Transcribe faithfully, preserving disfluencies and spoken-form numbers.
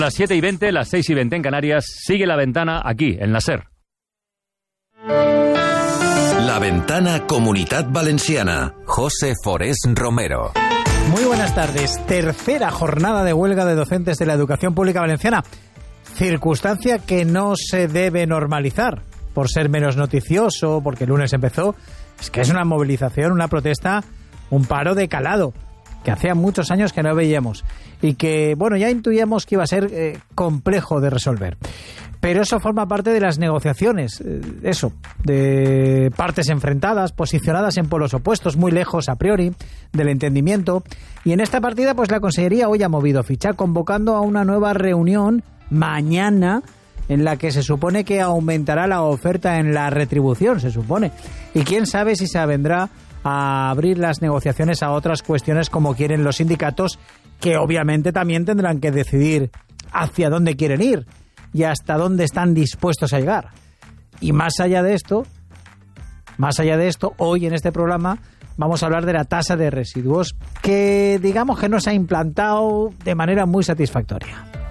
las siete y veinte, las seis y veinte en Canarias. Sigue La Ventana aquí, en la SER. La Ventana Comunitat Valenciana. José Forés Romero. Muy buenas tardes. Tercera jornada de huelga de docentes de la educación pública valenciana. Circunstancia que no se debe normalizar por ser menos noticioso, porque el lunes empezó. Es que es una movilización, una protesta, un paro de calado, que hacía muchos años que no veíamos. Y que, bueno, ya intuíamos que iba a ser eh, complejo de resolver. Pero eso forma parte de las negociaciones, eh, eso, de partes enfrentadas, posicionadas en polos opuestos, muy lejos a priori del entendimiento. Y en esta partida, pues la Consellería hoy ha movido ficha, convocando a una nueva reunión mañana, en la que se supone que aumentará la oferta en la retribución, se supone. Y quién sabe si se avendrá a abrir las negociaciones a otras cuestiones como quieren los sindicatos, que obviamente también tendrán que decidir hacia dónde quieren ir y hasta dónde están dispuestos a llegar. Y más allá de esto, más allá de esto, hoy en este programa vamos a hablar de la tasa de residuos, que digamos que no se ha implantado de manera muy satisfactoria.